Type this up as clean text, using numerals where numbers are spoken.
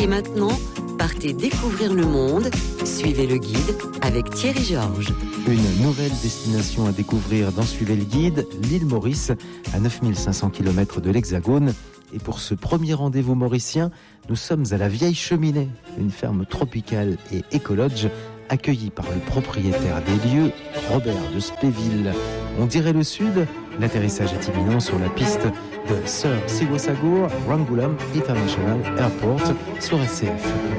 Et maintenant, partez découvrir le monde. Suivez le guide avec Thierry Georges. Une nouvelle destination à découvrir dans Suivez le guide, l'île Maurice, à 9500 km de l'Hexagone. Et pour ce premier rendez-vous mauricien, nous sommes à la Vieille Cheminée, une ferme tropicale et écologe accueillie par le propriétaire des lieux, Robert de Spéville. On dirait le sud, l'atterrissage est imminent sur la piste de Sir Sigosagur Rangulam International Airport sur SCF.